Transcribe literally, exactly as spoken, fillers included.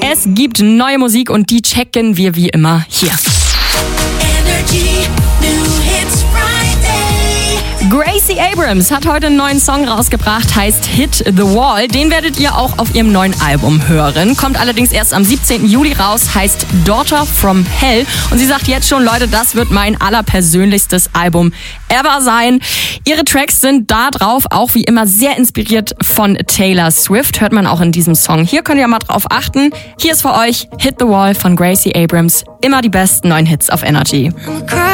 Es gibt neue Musik und die checken wir wie immer hier. Energy New Hits Friday. Gracie Abrams hat heute einen neuen Song rausgebracht, heißt Hit the Wall. Den werdet ihr auch auf ihrem neuen Album hören. Kommt allerdings erst am siebzehnten Juli raus, heißt Daughter from Hell. Und sie sagt jetzt schon, Leute, das wird mein allerpersönlichstes Album ever sein. Ihre Tracks sind da drauf auch wie immer sehr inspiriert von Taylor Swift. Hört man auch in diesem Song. Hier könnt ihr mal drauf achten. Hier ist für euch Hit the Wall von Gracie Abrams. Immer die besten neuen Hits auf Energy.